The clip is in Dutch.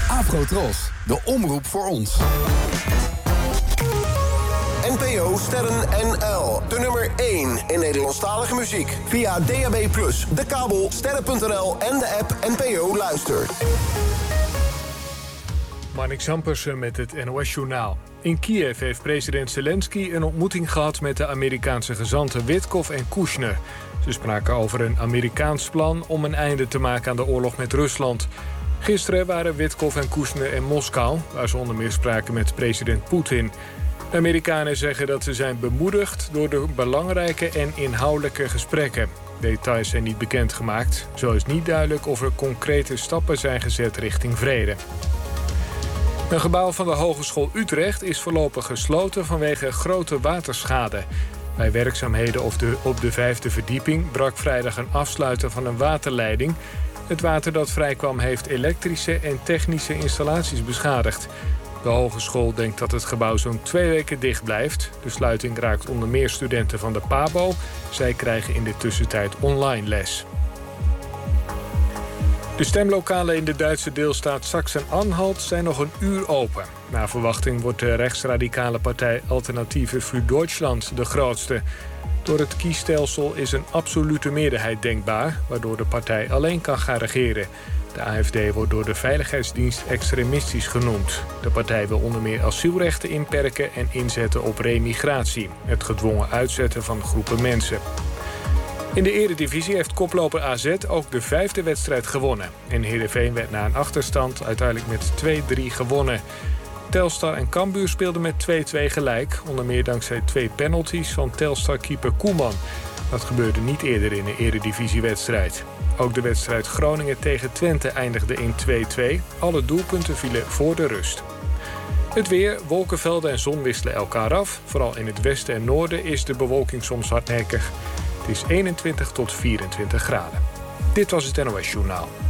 Afrotros, de omroep voor ons. NPO Sterren NL, de nummer 1 in Nederlandstalige muziek. Via DAB+, de kabel, sterren.nl en de app NPO Luister. Marnik Zampersen met het NOS-journaal. In Kiev heeft president Zelensky een ontmoeting gehad met de Amerikaanse gezanten Witkoff en Kushner. Ze spraken over een Amerikaans plan om een einde te maken aan de oorlog met Rusland. Gisteren waren Witkoff en Kushner in Moskou, waar ze onder meer spraken met president Poetin. De Amerikanen zeggen dat ze zijn bemoedigd door de belangrijke en inhoudelijke gesprekken. Details zijn niet bekendgemaakt. Zo is niet duidelijk of er concrete stappen zijn gezet richting vrede. Een gebouw van de Hogeschool Utrecht is voorlopig gesloten vanwege grote waterschade. Bij werkzaamheden op de 5e verdieping brak vrijdag een afsluiter van een waterleiding. Het water dat vrijkwam heeft elektrische en technische installaties beschadigd. De hogeschool denkt dat het gebouw zo'n 2 weken dicht blijft. De sluiting raakt onder meer studenten van de PABO. Zij krijgen in de tussentijd online les. De stemlokalen in de Duitse deelstaat Sachsen-Anhalt zijn nog een uur open. Naar verwachting wordt de rechtsradicale partij Alternative für Deutschland de grootste. Door het kiesstelsel is een absolute meerderheid denkbaar, waardoor de partij alleen kan gaan regeren. De AfD wordt door de Veiligheidsdienst extremistisch genoemd. De partij wil onder meer asielrechten inperken en inzetten op remigratie, het gedwongen uitzetten van groepen mensen. In de eredivisie heeft koploper AZ ook de 5e wedstrijd gewonnen. En Heerenveen werd na een achterstand uiteindelijk met 2-3 gewonnen. Telstar en Cambuur speelden met 2-2 gelijk. Onder meer dankzij 2 penalties van Telstar-keeper Koeman. Dat gebeurde niet eerder in een eredivisiewedstrijd. Ook de wedstrijd Groningen tegen Twente eindigde in 2-2. Alle doelpunten vielen voor de rust. Het weer, wolkenvelden en zon wisselen elkaar af. Vooral in het westen en noorden is de bewolking soms hardnekkig. Het is 21 tot 24 graden. Dit was het NOS Journaal.